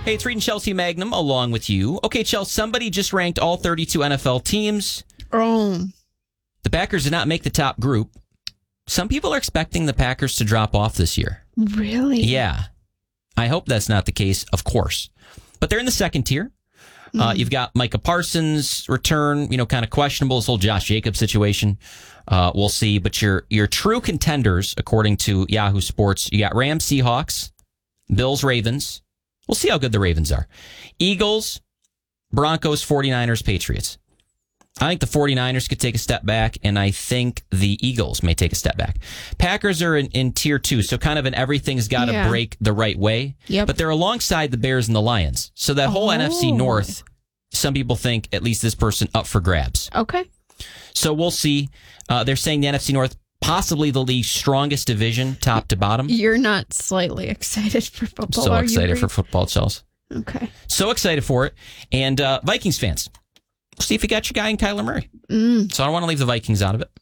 Hey, it's Reed and Chelsea Magnum along with you. Okay, Chelsea, somebody just ranked all 32 NFL teams. Oh. The Packers did not make the top group. Some people are expecting the Packers to drop off this year. Really? Yeah. I hope that's not the case, of course. But they're in the second tier. You've got Micah Parsons' return, kind of questionable, this whole Josh Jacobs situation. We'll see. But your true contenders, according to Yahoo Sports, you got Rams, Seahawks, Bills, Ravens. We'll see how good the Ravens are. Eagles, Broncos, 49ers, Patriots. I think the 49ers could take a step back, and I think the Eagles may take a step back. Packers are in tier 2, so kind of an everything's got to break the right way. Yep. But they're alongside the Bears and the Lions. So that whole NFC North, some people think, at least this person, up for grabs. Okay. So we'll see. They're saying the NFC North, possibly the league's strongest division, top to bottom. You're not slightly excited for football, So are excited you, for football, Chelsea. Okay. So excited for it. And Vikings fans, see if you got your guy in Kyler Murray. So I don't want to leave the Vikings out of it.